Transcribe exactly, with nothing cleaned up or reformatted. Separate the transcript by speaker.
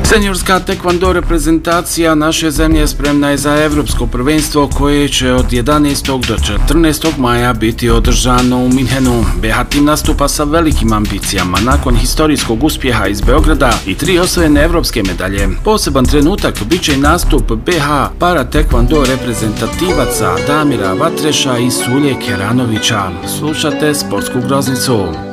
Speaker 1: Seniorska tekvando reprezentacija naše zemlje spremna je za evropsko prvenstvo koje će od jedanaestog do četrnaestog maja biti održano u Minhenu. be ha tim nastupa sa velikim ambicijama nakon historijskog uspjeha iz Beograda i tri osvojene evropske medalje. Poseban trenutak bit će i nastup be ha para tekvando reprezentativaca Damira Vatreša i Sulje Keranovića. Slušate Sportsku groznicu.